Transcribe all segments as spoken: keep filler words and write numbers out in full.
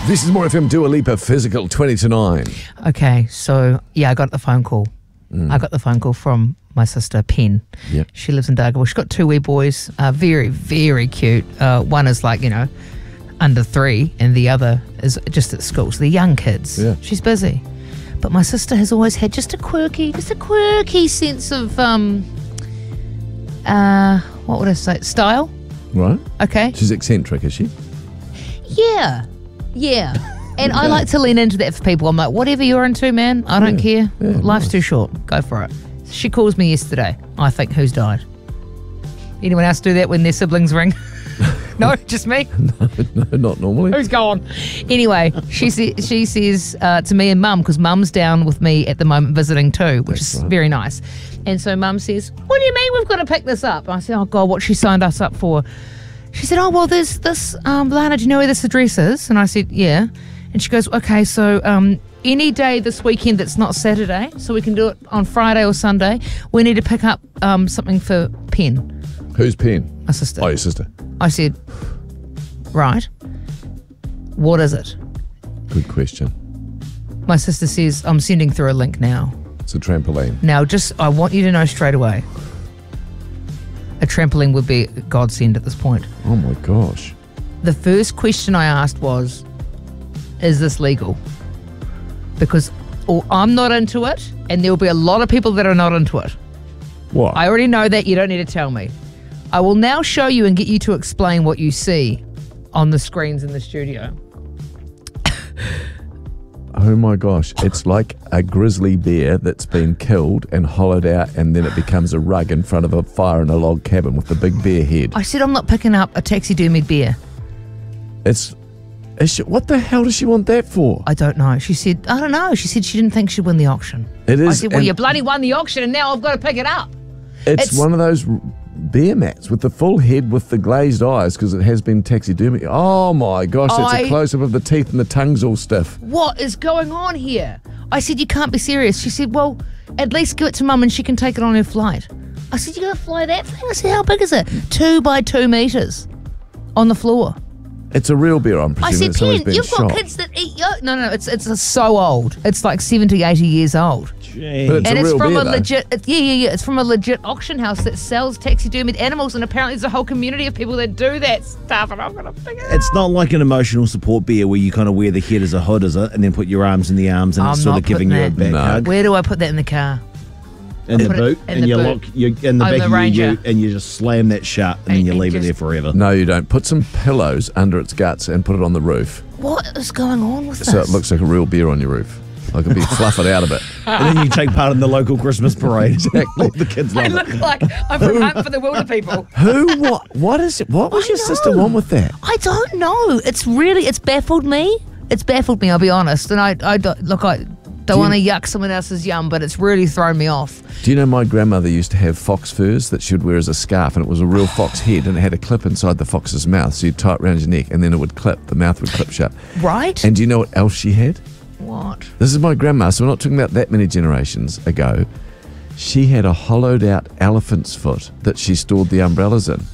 This is More F M, Dua Lipa, Physical, twenty to nine. Okay, so, yeah, I got the phone call. Mm. I got the phone call from my sister, Pen. Yep. She lives in Dargaville. She's got two wee boys, uh, very, very cute. Uh, one is like, you know, under three, and the other is just at school. So they're young kids. Yeah. She's busy. But my sister has always had just a quirky, just a quirky sense of, um, uh, what would I say, style. Right. Okay. She's eccentric, is she? Yeah. Yeah. And I like to lean into that for people. I'm like, whatever you're into, man, I don't Yeah. care. Yeah, Life's nice. too short. Go for it. She calls me yesterday. I think, who's died? Anyone else do that when their siblings ring? No, just me? No, not normally. Who's gone? Anyway, she, sa- she says uh, to me and Mum, because Mum's down with me at the moment visiting too, which That's is right. very nice. And so Mum says, what do you mean we've got to pick this up? I said, oh, God, what she signed us up for. She said, oh, well, there's this, um, Lana, do you know where this address is? And I said, yeah. And she goes, okay, so um, any day this weekend that's not Saturday, so we can do it on Friday or Sunday, we need to pick up um, something for Pen, Who's Pen? my sister. Oh, your sister. I said, right, what is it? Good question. My sister says, I'm sending through a link now. It's a trampoline. Now, just, I want you to know straight away, a trampoline would be a godsend at this point. Oh my gosh. The first question I asked was, is this legal? Because or I'm not into it, and there will be a lot of people that are not into it. What? I already know that. You don't need to tell me. I will now show you and get you to explain what you see on the screens in the studio. Oh my gosh. It's like a grizzly bear that's been killed and hollowed out, and then it becomes a rug in front of a fire in a log cabin with the big bear head. I said I'm not picking up a taxidermied bear. It's... Is she, what the hell does she want that for? I don't know. She said, I don't know. She said she didn't think she'd win the auction. It is. I said, well, and you bloody won the auction and now I've got to pick it up. It's, it's- one of those r- bear mats with the full head with the glazed eyes because it has been taxidermy. Oh my gosh, that's I- a close-up of the teeth and the tongue's all stiff. What is going on here? I said, you can't be serious. She said, well, at least give it to Mum and she can take it on her flight. I said, you're going to fly that thing? I said, how big is it? Two by two metres on the floor. It's a real bear, I'm I presuming. said, that someone's Pen, been you've shot. got kids that eat yolk. No, no, it's it's so old. It's like seventy, eighty years old. Jeez. But it's And a it's real from bear, a though. legit, it's, yeah, yeah, yeah. It's from a legit auction house that sells taxidermied animals, and apparently there's a whole community of people that do that stuff. And I'm gonna figure it It's out. not like an emotional support beer where you kind of wear the head as a hood, is it? And then put your arms in the arms and I'm it's sort not of giving you a putting back that- hug. Where do I put that in the car? In the Put it boot. in and the you boot. lock you in the On back the of your Ranger. ute and you just slam that shut and, then And- you and leave it there just- forever. No, you don't. Put some pillows under its guts and put it on the roof. What is going on with So this? it looks like a real beer on your roof. Like it'll be fluff it out a bit. And then you take part in the local Christmas parade. Exactly. All the kids I love look it. like I'm from Hunt for the Wilder People. Who? What? What is it? What was I your sister know. want with that? I don't know. It's really, it's baffled me. It's baffled me, I'll be honest. And I, I don't, look, I don't you- want to yuck someone else's yum, but it's really thrown me off. Do you know my grandmother used to have fox furs that she would wear as a scarf, and it was a real fox head, and it had a clip inside the fox's mouth, so you'd tie it around your neck, and then it would clip. The mouth would clip shut. Right? And do you know what else she had? what? This is my grandma, so we're not talking about that many generations ago. She had a hollowed out elephant's foot that she stored the umbrellas in.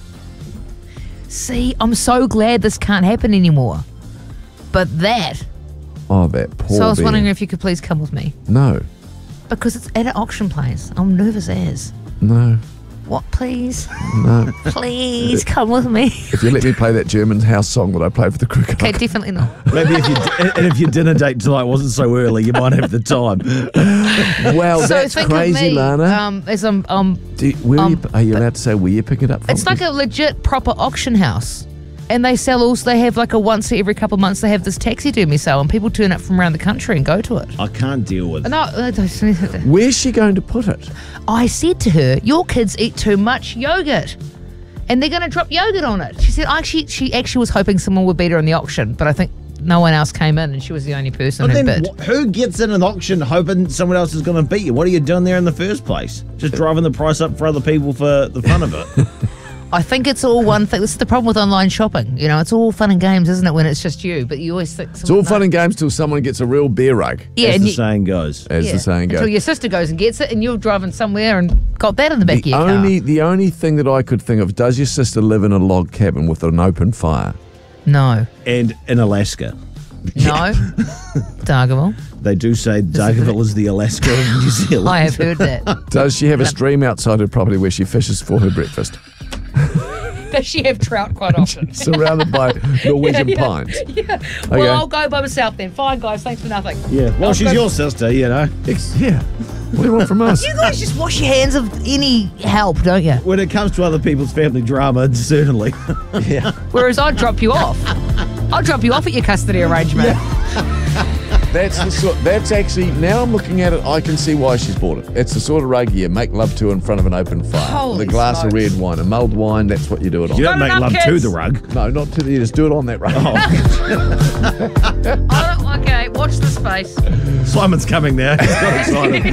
See, I'm so glad this can't happen anymore. But that. Oh, that poor so I was bear. wondering if you could please come with me. No, Because it's at an auction place. I'm nervous as. no, What, please? no. Please come with me. If you let me play that German house song that I played for the cricket Okay, club. definitely not. Maybe if you and if your dinner date tonight wasn't so early, you might have the time. Wow, so that's think crazy, of me, Lana. Um, as I'm, um, Do you, where are, you, um, are you allowed to say where you pick it up from? it's like a legit proper auction house. And they sell also, they have like a once every couple of months, they have this taxidermy sale and people turn up from around the country and go to it. I can't deal with. No, I don't- Where's she going to put it? I said to her, your kids eat too much yogurt and they're going to drop yogurt on it. She said, actually, she actually was hoping someone would beat her in the auction, but I think no one else came in and she was the only person But who then bid. wh- who gets in an auction hoping someone else is going to beat you? What are you doing there in the first place? Just driving the price up for other people for the fun of it. I think it's all one thing. This is the problem with online shopping. You know, it's all fun and games, isn't it, when it's just you? But you always think It's all fun and games till someone gets a real bear rug, yeah, as and the you, saying goes. as yeah, the saying until goes. your sister goes and gets it, and you're driving somewhere and got that in the back of The your only, the only thing that I could think of, does your sister live in a log cabin with an open fire? car. No. And in Alaska. No. Dargaville. They do say Dargaville is the Alaska of New Zealand. I have heard that. Does she have a stream outside her property where she fishes for her breakfast? Does she have trout quite often? Surrounded by Norwegian yeah, yeah. pines. Yeah. Okay. Well, I'll go by myself then. Fine, guys. Thanks for nothing. Yeah. Well, I'll she's go- your sister, you know. Ex- yeah. What do you want from us? You guys just wash your hands of any help, don't you? When it comes to other people's family drama, certainly. Yeah. Whereas I'd drop you off. I'll drop you off at your custody arrangement. That's the sort. That's actually, now I'm looking at it, I can see why she's bought it. It's the sort of rug you make love to in front of an open fire. Holy With a glass smokes. of red wine, a mulled wine, that's what you do it on. You don't Got make enough, love to kids? the rug. No, not to the, you just do it on that rug. Oh, okay, watch the space. Simon's coming now. He's got excited.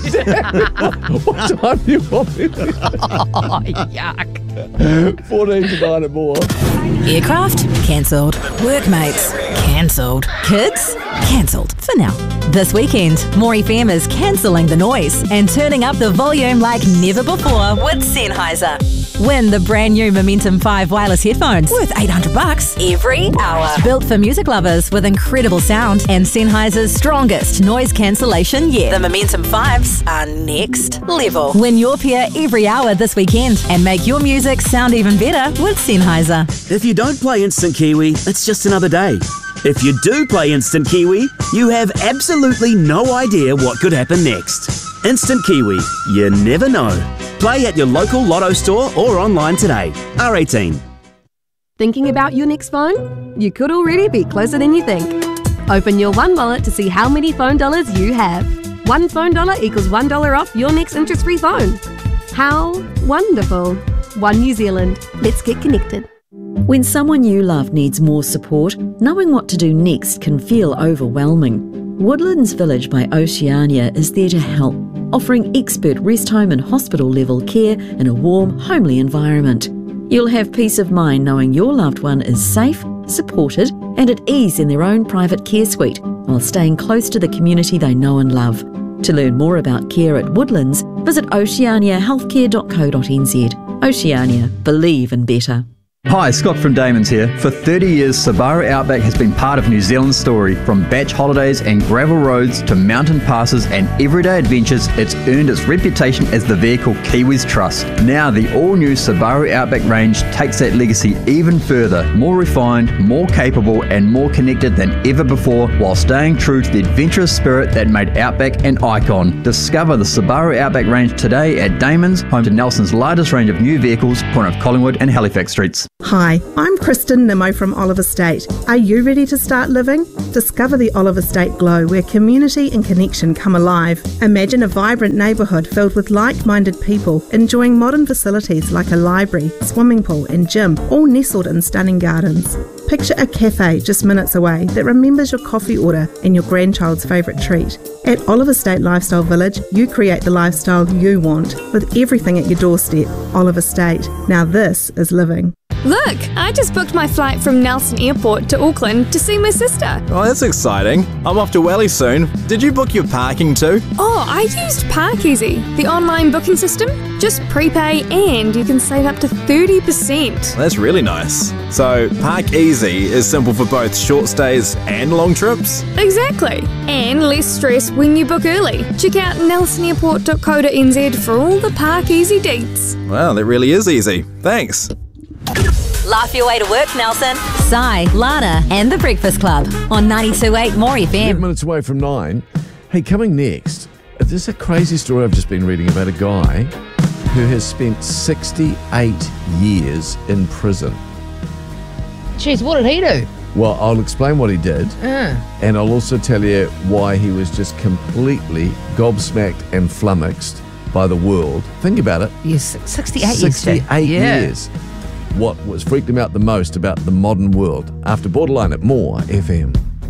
What time do you want me to? Oh, yuck. fourteen to nine and more. Aircraft? Cancelled. Workmates? Cancelled. Kids? Cancelled. For now. This weekend, More F M is cancelling the noise and turning up the volume like never before with Sennheiser. Win the brand new Momentum five wireless headphones worth eight hundred bucks every hour. Built for music lovers with incredible sound and Sennheiser's strongest noise cancellation yet. The Momentum fives are next level. Win your pair every hour this weekend and make your music sound even better with Sennheiser. If you don't play Instant Kiwi, it's just another day. If you do play Instant Kiwi, you have absolutely no idea what could happen next. Instant Kiwi, you never know. Play at your local Lotto store or online today. R eighteen. Thinking about your next phone? You could already be closer than you think. Open your One Wallet to see how many phone dollars you have. One phone dollar equals one dollar off your next interest-free phone. How wonderful. One New Zealand. Let's get connected. When someone you love needs more support, knowing what to do next can feel overwhelming. Woodlands Village by Oceania is there to help, offering expert rest home and hospital level care in a warm, homely environment. You'll have peace of mind knowing your loved one is safe, supported and at ease in their own private care suite while staying close to the community they know and love. To learn more about care at Woodlands, visit oceania healthcare dot co dot n z. Oceania, believe in better. Hi, Scott from Damon's here. For thirty years, Subaru Outback has been part of New Zealand's story. From batch holidays and gravel roads to mountain passes and everyday adventures, it's earned its reputation as the vehicle Kiwis trust. Now the all-new Subaru Outback range takes that legacy even further, more refined, more capable and more connected than ever before, while staying true to the adventurous spirit that made Outback an icon. Discover the Subaru Outback range today at Damon's, home to Nelson's largest range of new vehicles, corner of Collingwood and Halifax Streets. Hi, I'm Kristen Nimmo from Oliver State. Are you ready to start living? Discover the Oliver State Glow, where community and connection come alive. Imagine a vibrant neighbourhood filled with like-minded people enjoying modern facilities like a library, swimming pool and gym, all nestled in stunning gardens. Picture a cafe just minutes away that remembers your coffee order and your grandchild's favourite treat. At Oliver State Lifestyle Village, you create the lifestyle you want with everything at your doorstep. Oliver State. Now this is living. Look, I just booked my flight from Nelson Airport to Auckland to see my sister. Oh, that's exciting. I'm off to Welly soon. Did you book your parking too? Oh, I used Parkeasy, the online booking system. Just prepay and you can save up to thirty percent. That's really nice. So, Parkeasy is simple for both short stays and long trips? Exactly. And less stress when you book early. Check out nelson airport dot co dot n z for all the Parkeasy deets. Wow, that really is easy. Thanks. Laugh your way to work, Nelson. Sai, Lana and The Breakfast Club on ninety-two point eight More F Eleven M. minutes away from nine. Hey, coming next, this is a crazy story I've just been reading about a guy who has spent sixty-eight years in prison. Jeez, what did he do? Well, I'll explain what he did, Uh. and I'll also tell you why he was just completely gobsmacked and flummoxed by the world. Think about it. Yes, sixty-eight years. sixty-eight Yeah. years. What was freaked him out the most about the modern world? After Borderline at More F M.